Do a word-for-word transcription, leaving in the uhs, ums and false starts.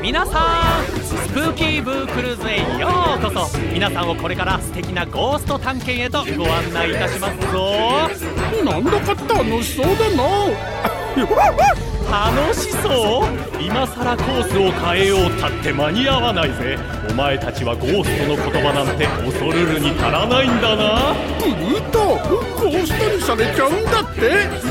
皆さん、スプーキーブークルーズへようこそ。皆さんをこれから素敵なゴースト探検へとご案内いたしますぞ。 なんだか楽しそうだな。 楽しそう？今さらコースを変えようったって間に合わないぜ。お前たちはゴーストの言葉なんて恐るるに足らないんだな。 ブルート、ゴーストにされちゃうんだって。